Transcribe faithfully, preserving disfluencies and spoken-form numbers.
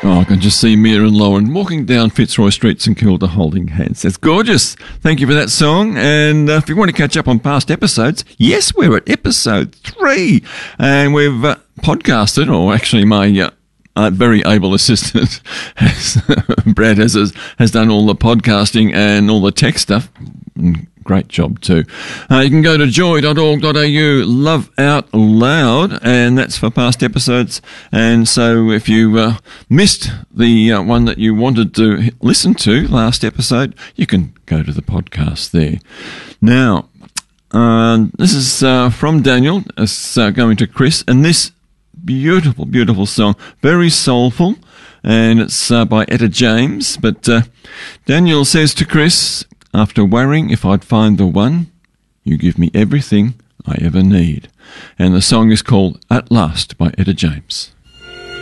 Oh, I can just see Mia and Lauren walking down Fitzroy Street, St Kilda, holding hands. That's gorgeous. Thank you for that song. And uh, if you want to catch up on past episodes, yes, we're at episode three. And we've uh, podcasted, or actually my uh, uh, very able assistant, has, Brad, has, has done all the podcasting and all the tech stuff. Great job too. Uh, you can go to joy dot org dot a u, Love Out Loud, and that's for past episodes. And so if you uh, missed the uh, one that you wanted to listen to last episode, you can go to the podcast there. Now, uh, this is uh, from Daniel. It's uh, going to Chris, and this beautiful, beautiful song, very soulful, and it's uh, by Etta James. But uh, Daniel says to Chris, after worrying if I'd find the one, you give me everything I ever need. And the song is called At Last by Etta James.